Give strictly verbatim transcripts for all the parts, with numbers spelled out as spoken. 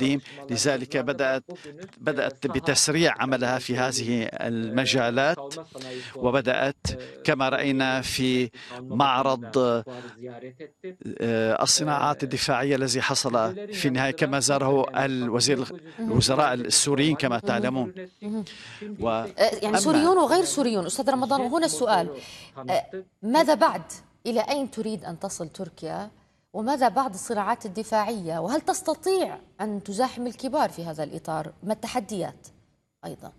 القديم. لذلك بدأت بدأت بتسريع عملها في هذه المجالات، وبدأت كما رأينا في معرض الصناعات الدفاعية الذي حصل في النهاية، كما زاره الوزير الوزراء السوريين كما تعلمون. يعني سوريون وغير سوريون. أستاذ رمضان، وهنا السؤال: ماذا بعد؟ إلى أين تريد أن تصل تركيا؟ وماذا بعد الصراعات الدفاعية؟ وهل تستطيع أن تزاحم الكبار في هذا الإطار؟ ما التحديات أيضا؟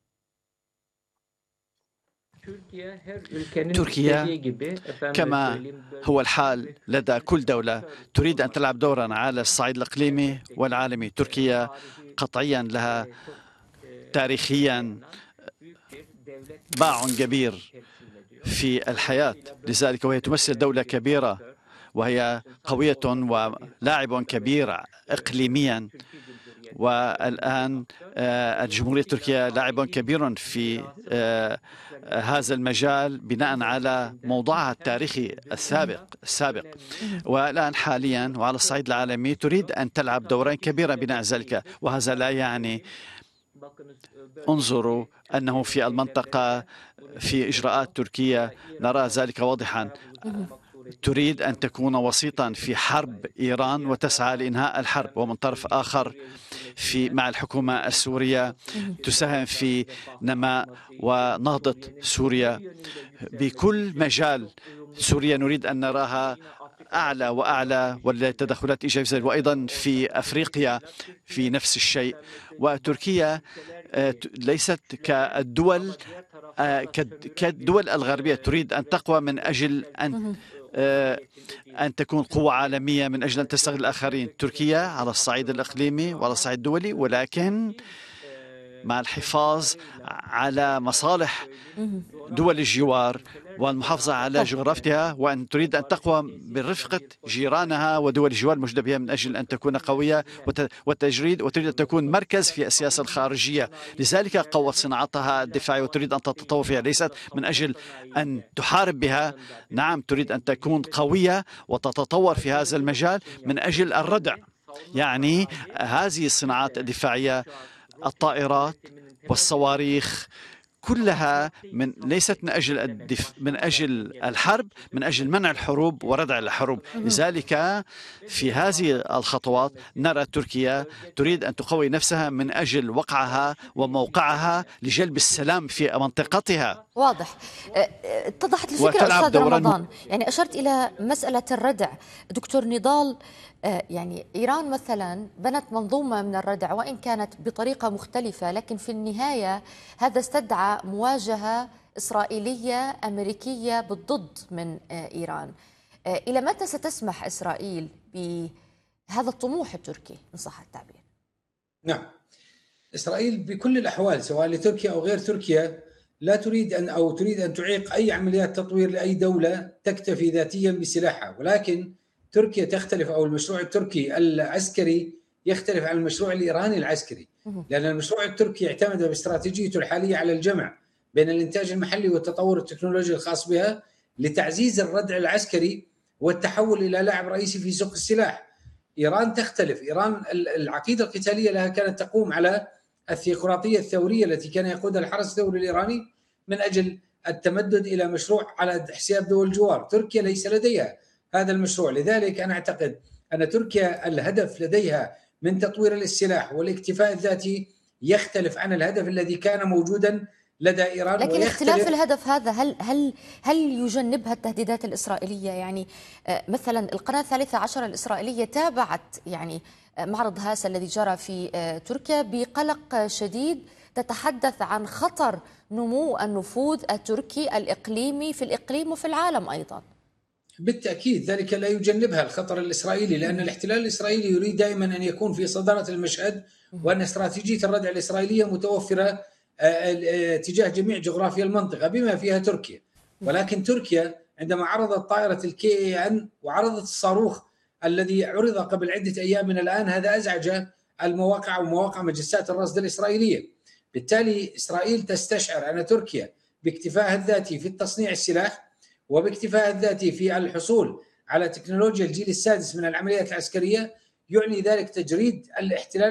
تركيا كما هو الحال لدى كل دولة تريد أن تلعب دورا على الصعيد الإقليمي والعالمي. تركيا قطعيا لها تاريخيا باع كبير في الحياة، لذلك وهي تمثل دولة كبيرة وهي قوية ولاعب كبير إقليميا. والآن الجمهورية التركية لاعب كبير في هذا المجال بناء على موضوعها التاريخي السابق السابق والآن حاليا وعلى الصعيد العالمي تريد أن تلعب دورا كبيرا بناء ذلك. وهذا لا يعني انظروا أنه في المنطقة في إجراءات تركيا نرى ذلك واضحا. تريد أن تكون وسيطا في حرب إيران وتسعى لإنهاء الحرب، ومن طرف آخر في مع الحكومة السورية تساهم في نماء ونهضة سوريا بكل مجال. سوريا نريد أن نراها أعلى وأعلى والتدخلات إيجابية، وأيضا في أفريقيا في نفس الشيء. وتركيا ليست كالدول كالدول الغربية تريد أن تقوى من أجل أن أن تكون قوة عالمية من أجل أن تستغل الآخرين. تركيا على الصعيد الإقليمي وعلى الصعيد الدولي، ولكن مع الحفاظ على مصالح دول الجوار والمحافظة على جغرافيتها، وأن تريد أن تقوى برفقة جيرانها ودول الجوار الموجودة بها من أجل أن تكون قوية والتجريد، وتريد أن تكون مركز في السياسة الخارجية. لذلك قوت صناعتها الدفاعية وتريد أن تتطور فيها، ليست من أجل أن تحارب بها. نعم، تريد أن تكون قوية وتتطور في هذا المجال من أجل الردع. يعني هذه الصناعات الدفاعية، الطائرات والصواريخ، كلها من ليست من أجل الدف... من أجل الحرب، من أجل منع الحروب وردع الحروب. لذلك في هذه الخطوات نرى تركيا تريد أن تقوي نفسها من أجل وقعها وموقعها لجلب السلام في منطقتها. واضح. اتضحت الفكرة أستاذ رمضان. يعني أشرت إلى مسألة الردع. دكتور نضال، يعني إيران مثلا بنت منظومة من الردع وإن كانت بطريقة مختلفة، لكن في النهاية هذا استدعى مواجهة إسرائيلية أمريكية بالضد من إيران. إلى متى ستسمح إسرائيل بهذا الطموح التركي إن صح التعبير؟ نعم، إسرائيل بكل الأحوال سواء لتركيا أو غير تركيا لا تريد أن أو تريد أن تعيق أي عمليات تطوير لأي دولة تكتفي ذاتيا بسلاحها، ولكن تركيا تختلف أو المشروع التركي العسكري يختلف عن المشروع الإيراني العسكري، لأن المشروع التركي اعتمد باستراتيجيته الحالية على الجمع بين الإنتاج المحلي والتطور التكنولوجي الخاص بها لتعزيز الردع العسكري والتحول إلى لاعب رئيسي في سوق السلاح. إيران تختلف. إيران العقيدة القتالية لها كانت تقوم على الثيوقراطية الثورية التي كان يقودها الحرس الثوري الإيراني من أجل التمدد إلى مشروع على حساب دول الجوار. تركيا ليس لديها هذا المشروع، لذلك أنا أعتقد أن تركيا الهدف لديها من تطوير السلاح والاكتفاء الذاتي يختلف عن الهدف الذي كان موجودا لدى إيران. لكن اختلاف الهدف هذا هل هل هل يجنبها التهديدات الإسرائيلية؟ يعني مثلا القناة الثالثة عشر الإسرائيلية تابعت يعني معرض هاسا الذي جرى في تركيا بقلق شديد، تتحدث عن خطر نمو النفوذ التركي الإقليمي في الإقليم وفي العالم أيضا. بالتأكيد ذلك لا يجنبها الخطر الإسرائيلي، لأن الاحتلال الإسرائيلي يريد دائما أن يكون في صدارة المشهد، وأن استراتيجية الردع الإسرائيلية متوفرة تجاه جميع جغرافيا المنطقة بما فيها تركيا. ولكن تركيا عندما عرضت طائرة الكي اي ان وعرضت الصاروخ الذي عرض قبل عدة أيام من الآن، هذا أزعج المواقع ومواقع مجسات الرصد الإسرائيلية. بالتالي إسرائيل تستشعر أن تركيا باكتفائها الذاتي في التصنيع السلاح وباكتفائها الذاتي في الحصول على تكنولوجيا الجيل السادس من العمليات العسكرية، يعني ذلك تجريد الاحتلال